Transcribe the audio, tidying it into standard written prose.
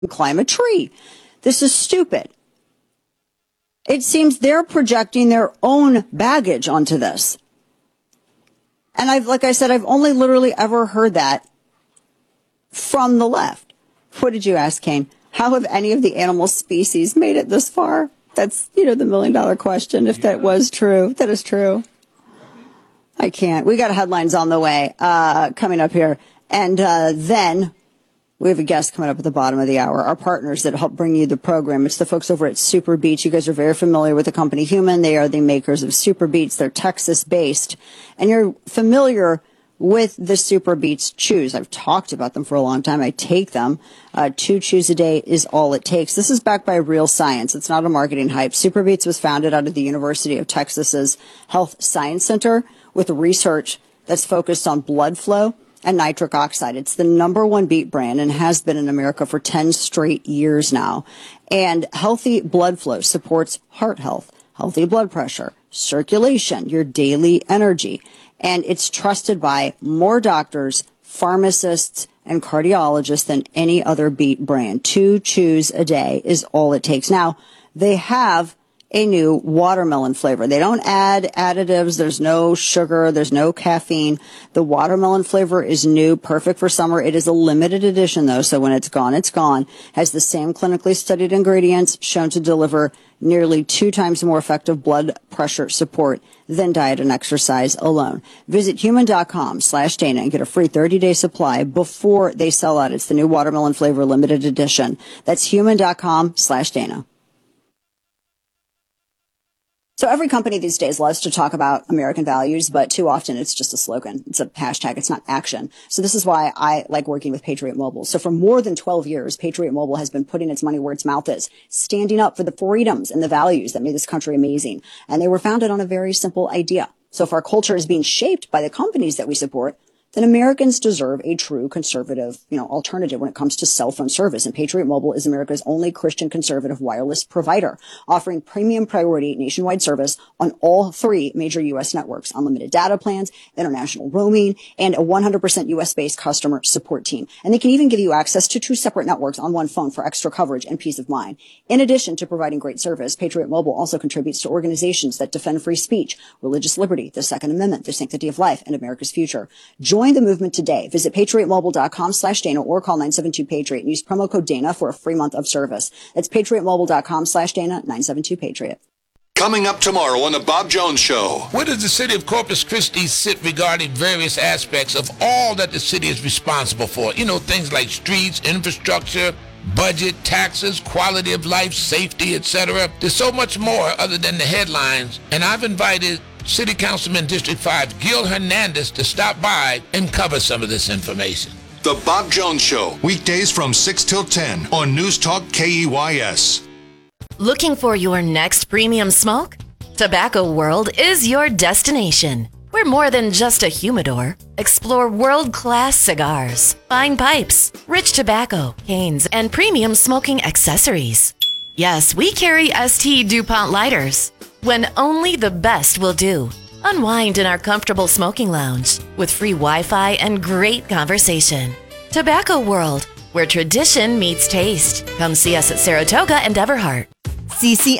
climb a tree. This is stupid. It seems they're projecting their own baggage onto this. And like I said, I've only literally ever heard that from the left. What did you ask, Kane? How have any of the animal species made it this far? That's, the $1 million question, if that was true. That is true. I can't. We got headlines on the way coming up here. And then we have a guest coming up at the bottom of the hour. Our partners that help bring you the program. It's the folks over at Super Beets. You guys are very familiar with the company Human. They are the makers of Super Beets. They're Texas-based. And you're familiar with the Super Beets chews. I've talked about them for a long time. I take them. 2 chews a day is all it takes. This is backed by real science. It's not a marketing hype. Super Beets was founded out of the University of Texas's Health Science Center with research that's focused on blood flow and nitric oxide. It's the #1 beet brand and has been in America for 10 straight years now. And healthy blood flow supports heart health, healthy blood pressure, circulation, your daily energy. And it's trusted by more doctors, pharmacists, and cardiologists than any other beet brand. 2 chews a day is all it takes. Now, they have a new watermelon flavor. They don't add additives. There's no sugar. There's no caffeine. The watermelon flavor is new, perfect for summer. It is a limited edition, though, so when it's gone, it's gone. Has the same clinically studied ingredients, shown to deliver nearly 2 times more effective blood pressure support than diet and exercise alone. Visit human.com/Dana and get a free 30-day supply before they sell out. It's the new watermelon flavor limited edition. That's human.com/Dana. So every company these days loves to talk about American values, but too often it's just a slogan. It's a hashtag. It's not action. So this is why I like working with Patriot Mobile. So for more than 12 years, Patriot Mobile has been putting its money where its mouth is, standing up for the freedoms and the values that made this country amazing. And they were founded on a very simple idea. So if our culture is being shaped by the companies that we support, then Americans deserve a true conservative, alternative when it comes to cell phone service. And Patriot Mobile is America's only Christian conservative wireless provider, offering premium priority nationwide service on all 3 major U.S. networks, unlimited data plans, international roaming, and a 100% U.S.-based customer support team. And they can even give you access to 2 separate networks on one phone for extra coverage and peace of mind. In addition to providing great service, Patriot Mobile also contributes to organizations that defend free speech, religious liberty, the Second Amendment, the sanctity of life, and America's future. Join the movement today. Visit patriotmobile.com/Dana or call 972-PATRIOT and use promo code Dana for a free month of service. That's patriotmobile.com/Dana, 972-PATRIOT. Coming up tomorrow on The Bob Jones Show. Where does the city of Corpus Christi sit regarding various aspects of all that the city is responsible for? Things like streets, infrastructure, budget, taxes, quality of life, safety, etc. There's so much more other than the headlines, and I've invited City Councilman District 5 Gil Hernandez to stop by and cover some of this information. The Bob Jones Show, weekdays from 6 till 10 on News Talk KEYS. Looking for your next premium smoke? Tobacco World is your destination. We're more than just a humidor. Explore world-class cigars, fine pipes, rich tobacco, canes, and premium smoking accessories. Yes, we carry ST DuPont lighters. When only the best will do. Unwind in our comfortable smoking lounge with free Wi-Fi and great conversation. Tobacco World, where tradition meets taste. Come see us at Saratoga and Everhart. CC